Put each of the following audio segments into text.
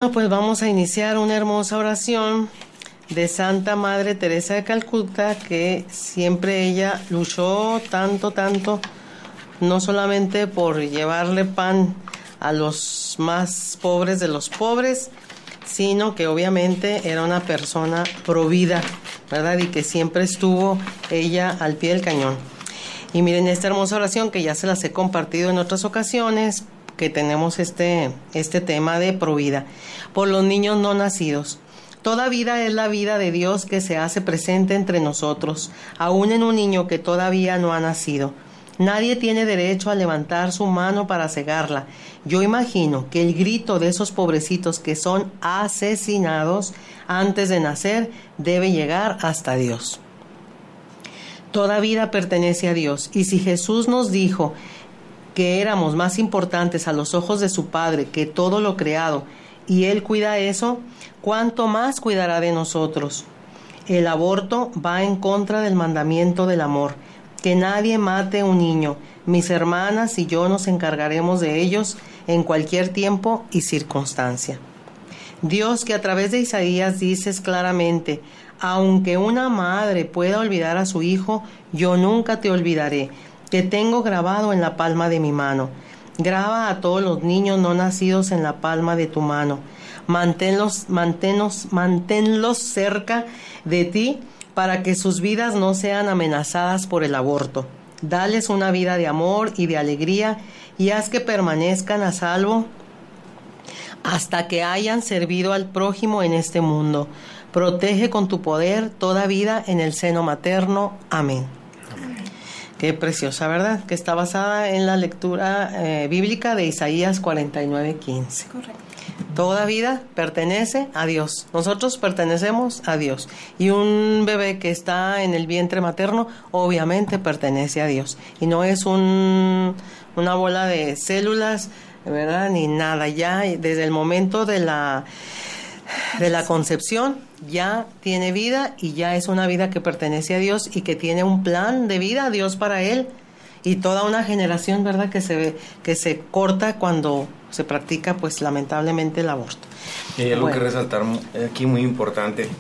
Pues vamos a iniciar una hermosa oración de Santa Madre Teresa de Calcuta, que siempre ella luchó tanto, no solamente por llevarle pan a los más pobres de los pobres, sino que obviamente era una persona provida, ¿verdad? Y que siempre estuvo ella al pie del cañón. Y miren esta hermosa oración que ya se las he compartido en otras ocasiones, que tenemos este tema de provida. Por los niños no nacidos. Toda vida es la vida de Dios que se hace presente entre nosotros, aún en un niño que todavía no ha nacido. Nadie tiene derecho a levantar su mano para cegarla. Yo imagino que el grito de esos pobrecitos que son asesinados antes de nacer debe llegar hasta Dios. Toda vida pertenece a Dios, y si Jesús nos dijo que éramos más importantes a los ojos de su Padre que todo lo creado, y Él cuida eso, ¿cuánto más cuidará de nosotros? El aborto va en contra del mandamiento del amor. Que nadie mate un niño. Mis hermanas y yo nos encargaremos de ellos en cualquier tiempo y circunstancia. Dios, que a través de Isaías dices claramente: aunque una madre pueda olvidar a su hijo, yo nunca te olvidaré. Te tengo grabado en la palma de mi mano. Graba a todos los niños no nacidos en la palma de tu mano. Manténlos cerca de ti para que sus vidas no sean amenazadas por el aborto. Dales una vida de amor y de alegría y haz que permanezcan a salvo hasta que hayan servido al prójimo en este mundo. Protege con tu poder toda vida en el seno materno. Amén. Qué preciosa, ¿verdad? Que está basada en la lectura bíblica de Isaías 49:15. Correcto. Toda vida pertenece a Dios. Nosotros pertenecemos a Dios. Y un bebé que está en el vientre materno, obviamente pertenece a Dios. Y no es una bola de células, ¿verdad? Ni nada. Ya desde el momento de la concepción ya tiene vida, y ya es una vida que pertenece a Dios y que tiene un plan de vida, Dios para él, y toda una generación, ¿verdad?, que se corta cuando se practica, pues lamentablemente, el aborto. Y hay algo que resaltar aquí muy importante.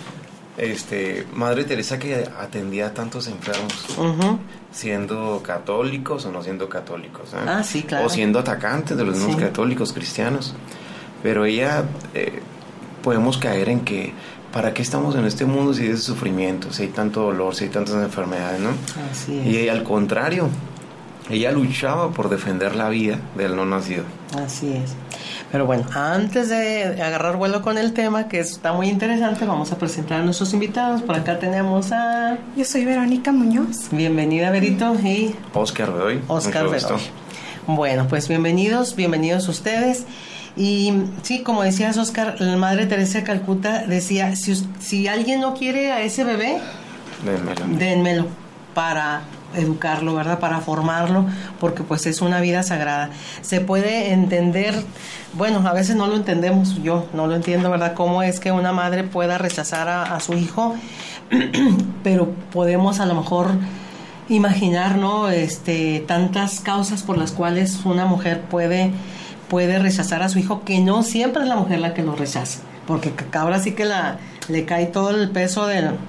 Madre Teresa, que atendía a tantos enfermos, siendo católicos o no siendo católicos, ¿eh? Sí, claro. O siendo atacantes de los mismos católicos cristianos. Pero ella, podemos caer en que ¿para qué estamos en este mundo si hay sufrimiento, si hay tanto dolor, si hay tantas enfermedades, ¿no? Así es. Y al contrario, ella luchaba por defender la vida del no nacido. Así es. Pero bueno, antes de agarrar vuelo con el tema, que está muy interesante, vamos a presentar a nuestros invitados. Por acá tenemos a... Yo soy Verónica Muñoz. Bienvenida, Verito. Y... Oscar Bedoy. Oscar Bedoy. Bueno, pues bienvenidos ustedes. Y sí, como decías, Oscar, la Madre Teresa de Calcuta decía: si alguien no quiere a ese bebé, dénmelo para educarlo, ¿verdad?, para formarlo, porque pues es una vida sagrada. Se puede entender, bueno, a veces no lo entendemos, yo no lo entiendo, ¿verdad?, cómo es que una madre pueda rechazar a su hijo, pero podemos a lo mejor imaginar, ¿no?, tantas causas por las cuales una mujer puede rechazar a su hijo, que no siempre es la mujer la que lo rechaza, porque ahora sí que le cae todo el peso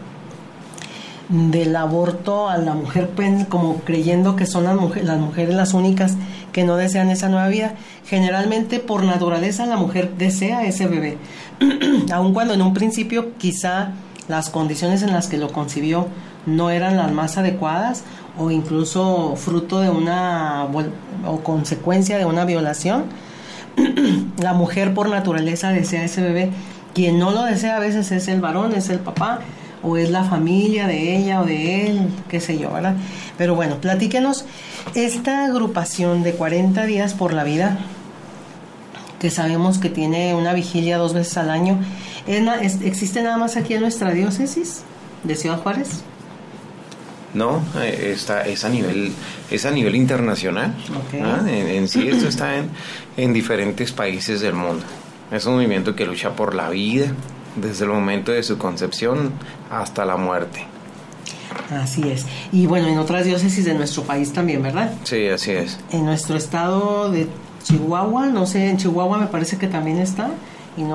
del aborto a la mujer, como creyendo que son las mujeres las únicas que no desean esa nueva vida. Generalmente, por naturaleza, la mujer desea ese bebé, aun cuando en un principio quizá las condiciones en las que lo concibió no eran las más adecuadas, o incluso fruto de o consecuencia de una violación. La mujer por naturaleza desea ese bebé. Quien no lo desea a veces es el varón, es el papá, o es la familia de ella o de él, qué sé yo, ¿verdad? Pero bueno, platíquenos esta agrupación de 40 días por la vida, que sabemos que tiene una vigilia 2 veces al año. ¿Existe nada más aquí en nuestra diócesis de Ciudad Juárez? No, es a nivel internacional. Okay. En sí, esto está en diferentes países del mundo. Es un movimiento que lucha por la vida desde el momento de su concepción hasta la muerte. Así es. Y bueno, en otras diócesis de nuestro país también, ¿verdad? Sí, así es. En nuestro estado de Chihuahua, no sé, en Chihuahua me parece que también está.